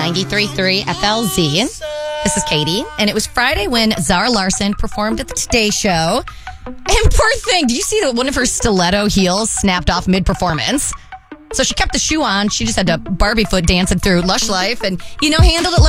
93.3 FLZ. This is Katie, and it was Friday when Zara Larson performed at the Today Show. And poor thing, did you see that one of her stiletto heels snapped off mid-performance? So she kept the shoe on. She just had to Barbie foot dancing through Lush Life and, handled it like